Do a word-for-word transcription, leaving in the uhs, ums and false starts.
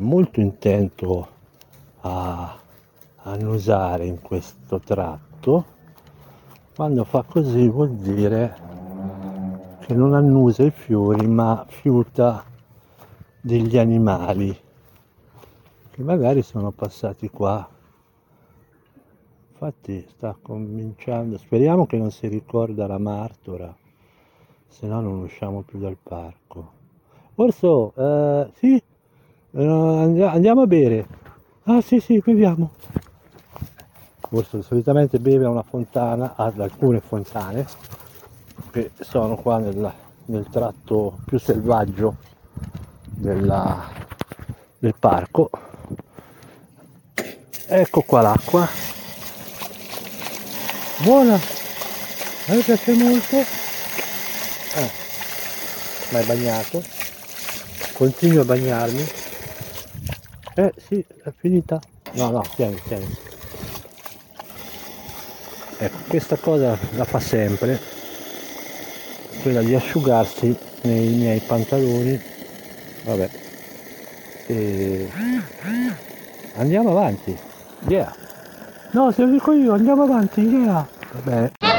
molto intento a annusare in questo tratto. Quando fa così vuol dire che non annusa i fiori ma fiuta degli animali che magari sono passati qua. Infatti sta cominciando, speriamo che non si ricorda la martora, se no non usciamo più dal parco. Orso, eh, sì, eh, andiamo a bere. Ah sì sì, beviamo. Orso solitamente beve a una fontana, ad alcune fontane, che sono qua nel, nel tratto più selvaggio della, del parco. Ecco qua l'acqua. Buona, a me piace molto. Eh, ma è bagnato. Continuo a bagnarmi. Eh sì, è finita. No, no, tieni, tieni. Ecco, questa cosa la fa sempre, quella di asciugarsi nei miei pantaloni. Vabbè. E andiamo avanti. Yeah. No, se lo dico io, andiamo avanti, yeah. Vabbè.